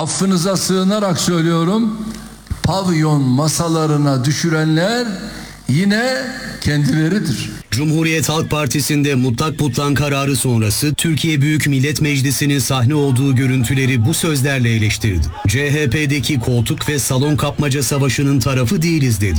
affınıza sığınarak söylüyorum, pavyon masalarına düşürenler yine kendileridir. Cumhuriyet Halk Partisi'nde mutlak butlan kararı sonrası Türkiye Büyük Millet Meclisi'nin sahne olduğu görüntüleri bu sözlerle eleştirdi. CHP'deki koltuk ve salon kapmaca savaşının tarafı değiliz dedi.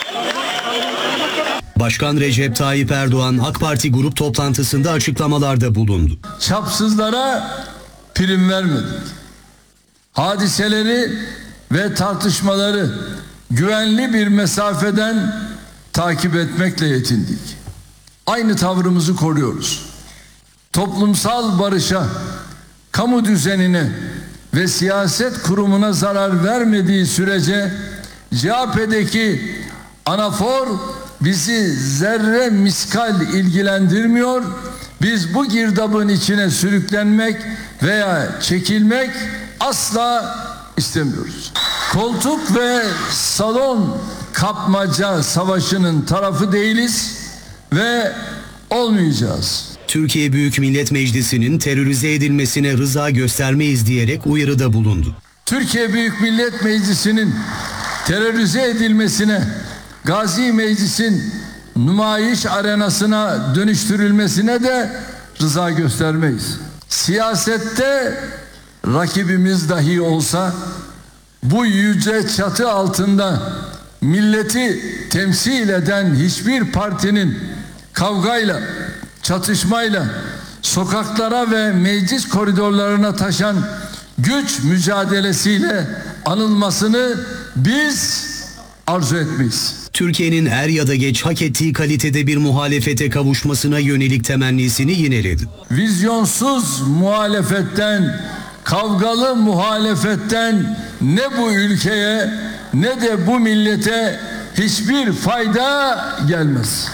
Başkan Recep Tayyip Erdoğan AK Parti grup toplantısında açıklamalarda bulundu. Çapsızlara prim vermedik. Hadiseleri ve tartışmaları güvenli bir mesafeden takip etmekle yetindik. Aynı tavrımızı koruyoruz. Toplumsal barışa, kamu düzenine ve siyaset kurumuna zarar vermediği sürece CHP'deki anafor bizi zerre miskal ilgilendirmiyor. Biz bu girdabın içine sürüklenmek veya çekilmek asla istemiyoruz. Koltuk ve salon kapmaca savaşının tarafı değiliz ve olmayacağız. Türkiye Büyük Millet Meclisi'nin terörize edilmesine rıza göstermeyiz diyerek uyarıda bulundu. Türkiye Büyük Millet Meclisi'nin terörize edilmesine, Gazi Meclis'in nümayiş arenasına dönüştürülmesine de rıza göstermeyiz. Siyasette rakibimiz dahi olsa bu yüce çatı altında milleti temsil eden hiçbir partinin kavgayla, çatışmayla sokaklara ve meclis koridorlarına taşan güç mücadelesiyle anılmasını biz arzu etmeyiz. Türkiye'nin er ya da geç hak ettiği kalitede bir muhalefete kavuşmasına yönelik temennisini yineledi. Vizyonsuz muhalefetten, kavgalı muhalefetten ne bu ülkeye ne de bu millete hiçbir fayda gelmez.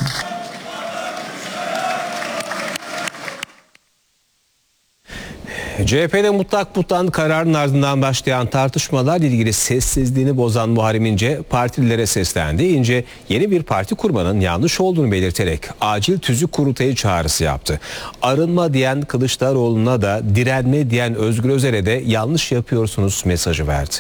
CHP'de mutlak butlan kararının ardından başlayan tartışmalarla ilgili sessizliğini bozan Muharrem İnce partililere seslendi. İnce yeni bir parti kurmanın yanlış olduğunu belirterek acil tüzük kurultayı çağrısı yaptı. Arınma diyen Kılıçdaroğlu'na da direnme diyen Özgür Özel'e de yanlış yapıyorsunuz mesajı verdi.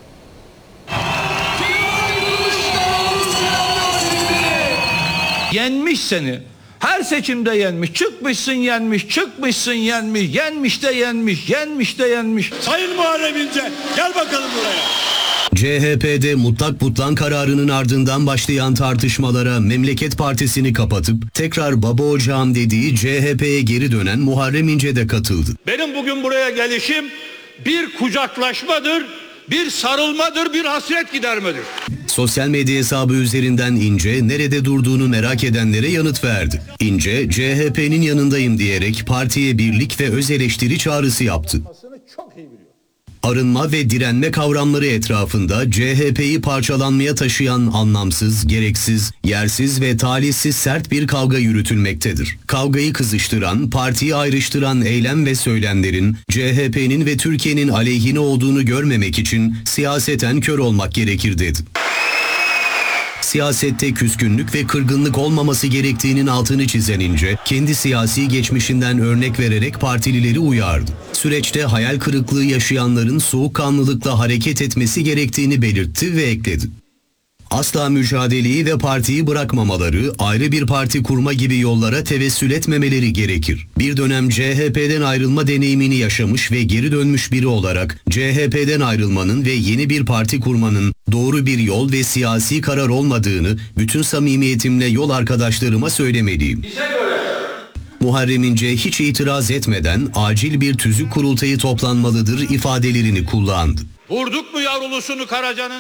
Yenmiş seni. Her seçimde yenmiş. Çıkmışsın yenmiş, çıkmışsın yenmiş, yenmiş de yenmiş, yenmiş de yenmiş. Sayın Muharrem İnce, gel bakalım buraya. CHP'de mutlak butlan kararının ardından başlayan tartışmalara Memleket Partisi'ni kapatıp tekrar baba ocağım dediği CHP'ye geri dönen Muharrem İnce de katıldı. Benim bugün buraya gelişim bir kucaklaşmadır, bir sarılmadır, bir hasret gidermedir. Sosyal medya hesabı üzerinden İnce nerede durduğunu merak edenlere yanıt verdi. İnce, CHP'nin yanındayım diyerek partiye birlik ve öz eleştiri çağrısı yaptı. Arınma ve direnme kavramları etrafında CHP'yi parçalanmaya taşıyan anlamsız, gereksiz, yersiz ve talihsiz sert bir kavga yürütülmektedir. Kavgayı kızıştıran, partiyi ayrıştıran eylem ve söylemlerin CHP'nin ve Türkiye'nin aleyhine olduğunu görmemek için siyaseten kör olmak gerekir dedi. Siyasette küskünlük ve kırgınlık olmaması gerektiğinin altını çizen İnce, kendi siyasi geçmişinden örnek vererek partilileri uyardı. Süreçte hayal kırıklığı yaşayanların soğukkanlılıkla hareket etmesi gerektiğini belirtti ve ekledi. Asla mücadeleyi ve partiyi bırakmamaları, ayrı bir parti kurma gibi yollara tevessül etmemeleri gerekir. Bir dönem CHP'den ayrılma deneyimini yaşamış ve geri dönmüş biri olarak CHP'den ayrılmanın ve yeni bir parti kurmanın doğru bir yol ve siyasi karar olmadığını bütün samimiyetimle yol arkadaşlarıma söylemeliyim. Muharrem İnce hiç itiraz etmeden acil bir tüzük kurultayı toplanmalıdır ifadelerini kullandı. Vurduk mu yavrulusunu Karaca'nın?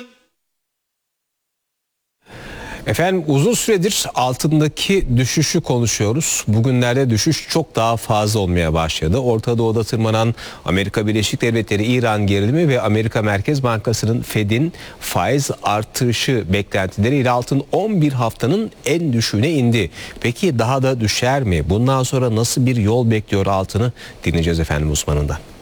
Efendim uzun süredir altındaki düşüşü konuşuyoruz. Bugünlerde düşüş çok daha fazla olmaya başladı. Orta Doğu'da tırmanan Amerika Birleşik Devletleri, İran gerilimi ve Amerika Merkez Bankası'nın Fed'in faiz artışı beklentileriyle altın 11 haftanın en düşüğüne indi. Peki daha da düşer mi? Bundan sonra nasıl bir yol bekliyor altını dinleyeceğiz efendim uzmanından.